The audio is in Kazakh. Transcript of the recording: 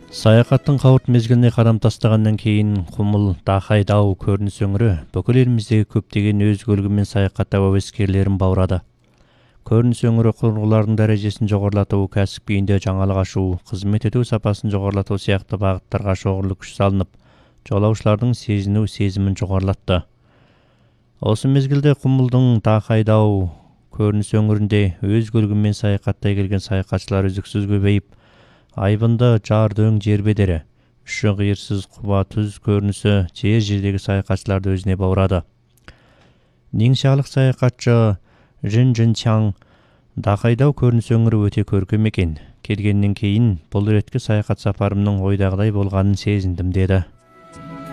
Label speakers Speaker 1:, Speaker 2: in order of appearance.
Speaker 1: Саяхаттың қауырт мезгіліне қадам тастағаннан кейін Құмыл, Дахай Дау көрініс өңірі бүкіл еліміздегі көптеген өз көлігімен саяхаттау әуескерлерін баурады. Көрініс өңірі құрылғылардың дәрежесін жоғарылату, кәсіпкүйінде жаңалық ашу, қызмет ету сапасын жоғарылату сияқты бағыттарға шоғырлы күш салынып, жолаушылардың сезіну сезімін жоғарылатты. Осы мезгілде Құмылдың Дахай Дау көрініс өңірінде өз көлігімен саяхаттай келген саяхатшылар үзіксіз көбейіп, айбынды жар дөң жер бедері, үші қиырсыз құба түз көрінісі жердегі саяхатшыларды өзіне баурады. Нingxiалық саяхатшы Жин Чаң Дахай Дау көрініс өңірі өте көркем екен. Келгеннен кейін бұл реткі саяхат сапарымның ойдағыдай болғанын сезіндім деді.